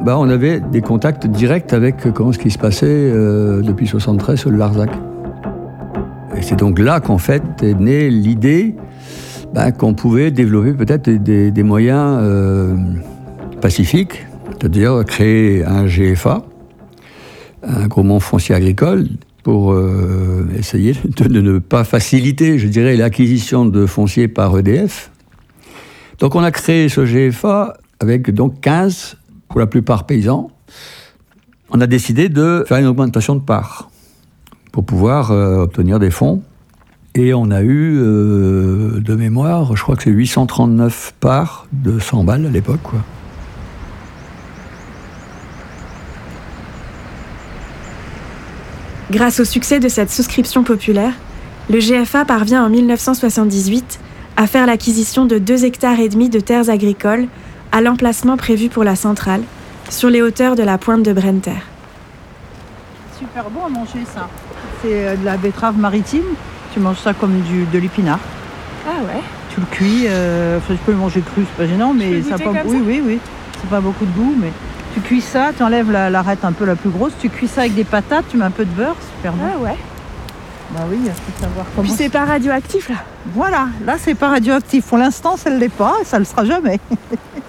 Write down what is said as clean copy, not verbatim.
on avait des contacts directs avec ce qui se passait depuis 1973 sur le Larzac. Et c'est donc là qu'en fait est née l'idée qu'on pouvait développer peut-être des moyens pacifiques, c'est-à-dire créer un GFA, un groupement foncier agricole, pour essayer de ne pas faciliter, je dirais, l'acquisition de foncier par EDF. Donc on a créé ce GFA avec donc 15, pour la plupart paysans. On a décidé de faire une augmentation de parts pour pouvoir obtenir des fonds. Et on a eu, de mémoire, je crois que c'est 839 parts de 100 balles à l'époque, quoi. Grâce au succès de cette souscription populaire, le GFA parvient en 1978 à faire l'acquisition de 2,5 hectares de terres agricoles à l'emplacement prévu pour la centrale, sur les hauteurs de la pointe de Brenter. Super bon à manger ça. C'est de la betterave maritime. Tu manges ça comme de l'épinard. Ah ouais. Tu le cuis. Tu peux le manger cru, c'est pas gênant, mais ça pas. Oui. C'est pas beaucoup de goût, mais tu cuis ça. Tu enlèves l'arête un peu la plus grosse. Tu cuis ça avec des patates. Tu mets un peu de beurre, super bon. Ah ouais. Bah oui, il faut savoir comment. Puis c'est pas radioactif là. Voilà, là c'est pas radioactif. Pour l'instant, ça ne l'est pas et ça le sera jamais.